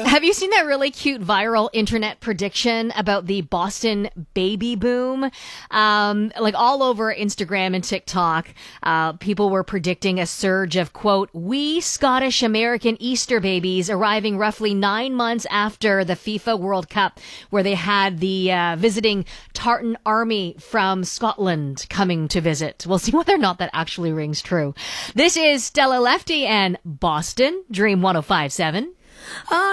Have you seen that really cute viral internet prediction about the Boston baby boom? Like all over Instagram and TikTok, people were predicting a surge of, quote, wee Scottish American Easter babies arriving roughly 9 months after the FIFA World Cup, where they had the visiting Tartan Army from Scotland coming to visit. We'll see whether or not that actually rings true. This is Stella Lefty and Boston Dream 105.7.